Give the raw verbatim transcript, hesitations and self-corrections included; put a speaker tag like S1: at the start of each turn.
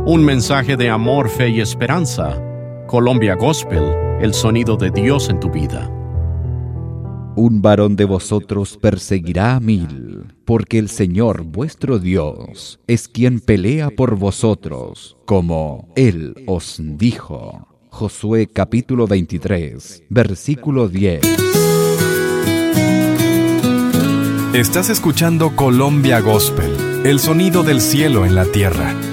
S1: Un mensaje de amor, fe y esperanza. Colombia Gospel, el sonido de Dios en tu vida.
S2: Un varón de vosotros perseguirá a mil, porque el Señor vuestro Dios es quien pelea por vosotros, como Él os dijo. Josué capítulo veintitrés, versículo diez.
S3: Estás escuchando Colombia Gospel, el sonido del cielo en la tierra.